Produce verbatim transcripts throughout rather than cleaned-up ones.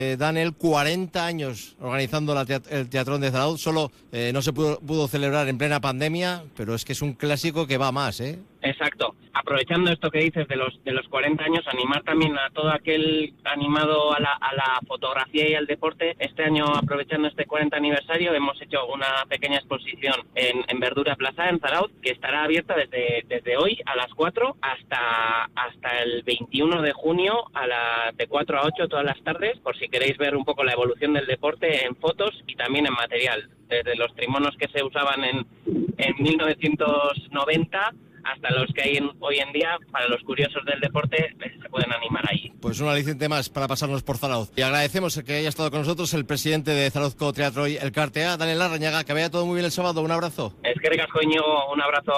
Eh, Daniel, cuarenta años organizando la teat- el Teatrón de Zarauz, solo eh, no se pudo, pudo celebrar en plena pandemia, pero es que es un clásico que va más, ¿eh? Exacto. Aprovechando esto que dices de los de los cuarenta años, animar también a todo aquel animado a la, a la fotografía y al deporte. Este año, aprovechando este cuarenta aniversario, hemos hecho una pequeña exposición en, en Verdura Plaza, en Zarauz, que estará abierta desde, desde hoy a las cuatro hasta, hasta el veintiuno de junio a la, de cuatro a ocho todas las tardes, por si queréis ver un poco la evolución del deporte en fotos y también en material. Desde los trimonos que se usaban en, en mil novecientos noventa hasta los que hay en, hoy en día, para los curiosos del deporte, se pueden animar ahí. Pues un aliciente más para pasarnos por Zarauz. Y agradecemos que haya estado con nosotros el presidente de Zarauzko Teatro y el Cartea, Daniel Larrañaga. Que vaya todo muy bien el sábado. Un abrazo. Eskerrik asko, Íñigo, un abrazo.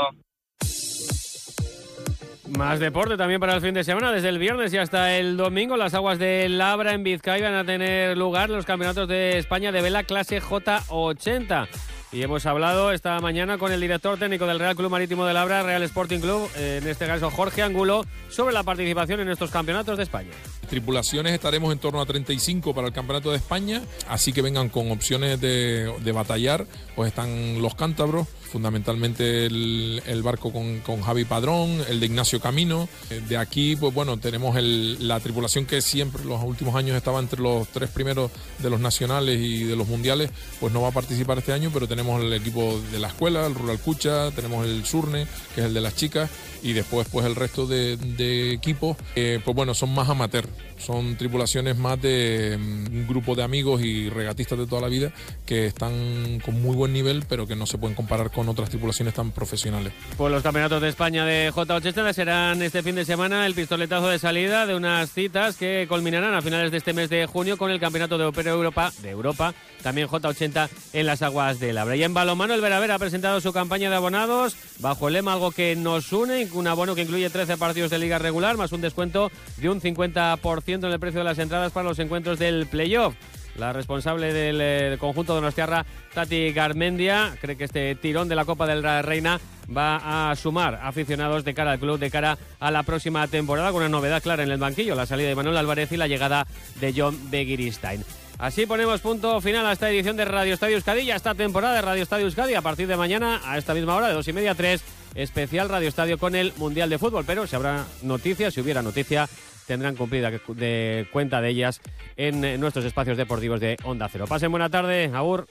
Más deporte también para el fin de semana. Desde el viernes y hasta el domingo, las aguas de Labra en Vizcaya van a tener lugar los campeonatos de España de vela clase J ochenta. Y hemos hablado esta mañana con el director técnico del Real Club Marítimo de Labra, Real Sporting Club, en este caso Jorge Angulo, sobre la participación en estos campeonatos de España. Tripulaciones estaremos en torno a treinta y cinco para el Campeonato de España, así que vengan con opciones de, de batallar. Pues están los cántabros, fundamentalmente el, el barco con, con Javi Padrón, el de Ignacio Camino. De aquí, pues bueno, tenemos el, la tripulación que siempre los últimos años estaba entre los tres primeros de los nacionales y de los mundiales, pues no va a participar este año, pero tenemos el equipo de la escuela, el Rural Cucha, tenemos el Surne, que es el de las chicas, y después pues el resto de, de equipos, eh, pues bueno, son más amateur, son tripulaciones más de um, un grupo de amigos y regatistas de toda la vida que están con muy buen nivel, pero que no se pueden comparar con otras tripulaciones tan profesionales. Pues los campeonatos de España de J ochenta serán este fin de semana el pistoletazo de salida de unas citas que culminarán a finales de este mes de junio con el Campeonato de Opera Europa, de Europa, también J ochenta en las aguas de Labra. Y en balonmano, el Veravera ha presentado su campaña de abonados bajo el lema Algo que nos une, un abono que incluye trece partidos de liga regular más un descuento de un cincuenta por ciento en el precio de las entradas para los encuentros del playoff. La responsable del eh, conjunto donostiarra, Tati Garmendia, cree que este tirón de la Copa de la Reina va a sumar aficionados de cara al club, de cara a la próxima temporada, con una novedad clara en el banquillo, la salida de Manuel Álvarez y la llegada de John Begiristain. Así ponemos punto final a esta edición de Radio Estadio Euskadi y a esta temporada de Radio Estadio Euskadi. A partir de mañana, a esta misma hora, de dos y media a tres, especial Radio Estadio con el Mundial de Fútbol. Pero si habrá noticias, si hubiera noticia, tendrán cumplida de cuenta de ellas en nuestros espacios deportivos de Onda Cero. Pasen buena tarde, agur.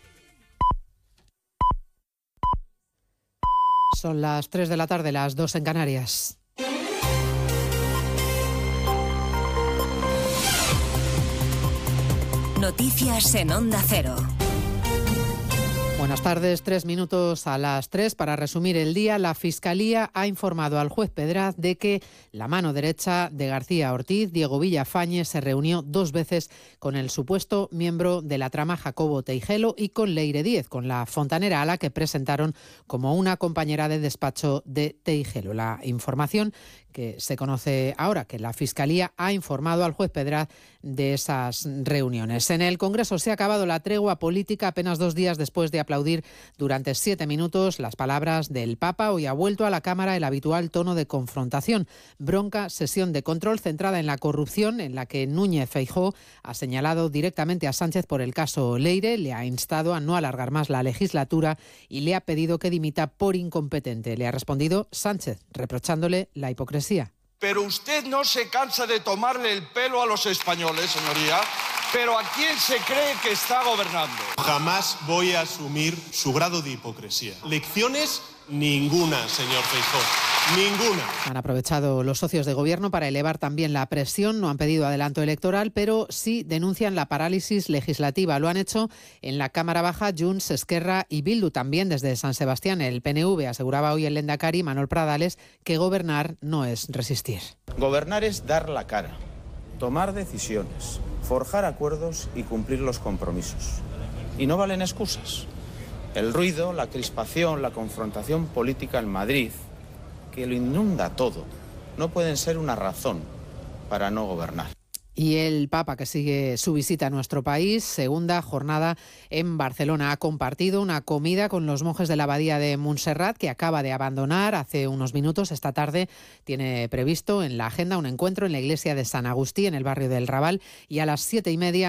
Son las tres de la tarde, las dos en Canarias. Noticias en Onda Cero. Buenas tardes, tres minutos a las tres. Para resumir el día, la Fiscalía ha informado al juez Pedraz de que la mano derecha de García Ortiz, Diego Villafañe, se reunió dos veces con el supuesto miembro de la trama Jacobo Teijelo y con Leire Díez, con la fontanera a la que presentaron como una compañera de despacho de Teijelo. La información que se conoce ahora, que la Fiscalía ha informado al juez Pedraz de esas reuniones. En el Congreso se ha acabado la tregua política apenas dos días después de aplaudir durante siete minutos las palabras del Papa. Hoy ha vuelto a la Cámara el habitual tono de confrontación. Bronca sesión de control centrada en la corrupción, en la que Núñez Feijóo ha señalado directamente a Sánchez por el caso Leire, le ha instado a no alargar más la legislatura y le ha pedido que dimita por incompetente. Le ha respondido Sánchez, reprochándole la hipocresía. Pero usted no se cansa de tomarle el pelo a los españoles, señoría. ¿Pero a quién se cree que está gobernando? Jamás voy a asumir su grado de hipocresía. Lecciones ninguna, señor Feijóo. Ninguna. Han aprovechado los socios de gobierno para elevar también la presión. No han pedido adelanto electoral, pero sí denuncian la parálisis legislativa. Lo han hecho en la Cámara Baja Junts, Esquerra y Bildu. También desde San Sebastián, el P N V aseguraba hoy el lehendakari Manuel Pradales que gobernar no es resistir. Gobernar es dar la cara, tomar decisiones, forjar acuerdos y cumplir los compromisos. Y no valen excusas. El ruido, la crispación, la confrontación política en Madrid, que lo inunda todo, no pueden ser una razón para no gobernar. Y el Papa, que sigue su visita a nuestro país, segunda jornada en Barcelona, ha compartido una comida con los monjes de la abadía de Montserrat, que acaba de abandonar hace unos minutos. Esta tarde tiene previsto en la agenda un encuentro en la iglesia de San Agustí, en el barrio del Raval, y a las siete y media